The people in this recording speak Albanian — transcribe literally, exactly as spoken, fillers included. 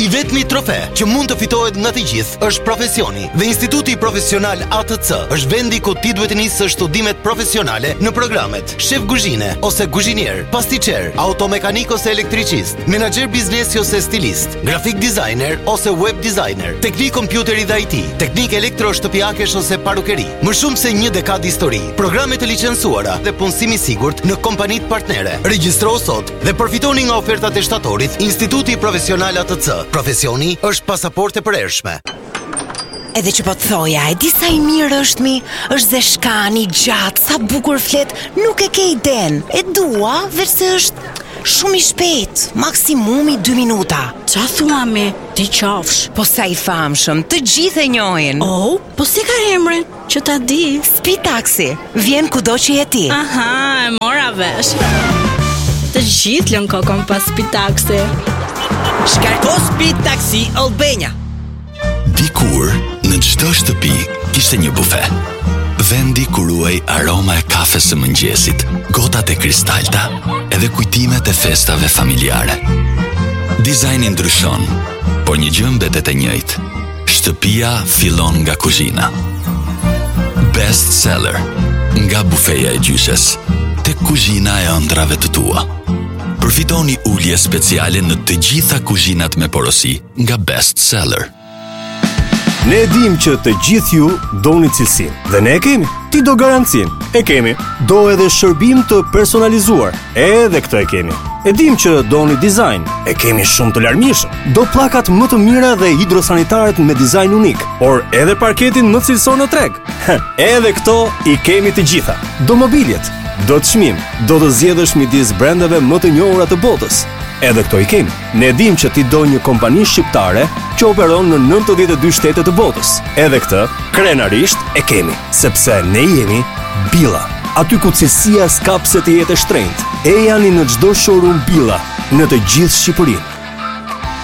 I vetmi trofe që mund të fitohet nga të gjithë është profesioni dhe Instituti Profesional A T C është vendi ku ti duhet të nisësh studimet profesionale në programet shef kuzhine ose kuzhinier, pastiçer, automekanik ose elektricist, menaxher biznesi ose stilist, grafik designer ose web designer, teknik kompjuteri dhe I T, teknik elektro-shtëpiakesh ose parukeri. Më shumë se një dekadë histori, programe të licencuara dhe punësimi i sigurt në kompanitë partnere. Regjistro sot dhe përfitoni nga ofertat e shtatorit Instituti Profesional A T C. Profesioni është pasaportë e përhershme. Edhe që po të thoja, e di sa I mirë është mi, është zeshkani, gjatë, sa bukur flet, nuk e ke iden. E dua, verse është shumë I shpejt, maksimumi dy minuta. Qa thua mi, ti qafsh? Po sa I famshëm, të gjithë e njohin. Oh, po si ka emrin, që ta di? Speed Taxi, vjen kudo që je ti. Aha, e mora vesh. Të gjithë lën kokon pas Speed Taxi. Shkarko Speed Taxi Albania. Dikur, në çdo shtëpi kishte një bufe. Vendi ku ruaj aroma e kafes së mëngjesit, gotat e kristalta, edhe kujtimet e festave familjare. Dizajni ndryshon, por një gjë mbetet e njëjtë. Shtëpia fillon nga kuzhina. Best seller, nga bufeja e gjyshes tek kuzhina e ëndrave të tua. Përfitoni ulje speciale në të gjitha kuzhinat me porosi nga Best Seller. Ne e dim që të gjithë ju doni cilësinë dhe ne e kemi. Ti do garancinë, e kemi. Do edhe shërbim të personalizuar, edhe këtë e kemi. E dim që doni dizajn, e kemi shumë të larmishëm. Do plakat më të mira dhe hidrosanitaret me dizajn unik, por edhe parketin më cilësor në treg. Edhe këto I kemi të gjitha. Do mobiljet, do të çmim, do të zgjedhësh midis brendeve më të njohura të botës. Edhe këto I kemi. Ne dim që ti do një kompani shqiptare që operon në nëntëdhjetë e dy shtete të botës. Edhe këtë, krenarisht e kemi, sepse ne jemi Billa. Aty ku cilësia s'ka pse të jetë e shtrenjtë. E janë në çdo showroom Billa në të gjithë Shqipërinë.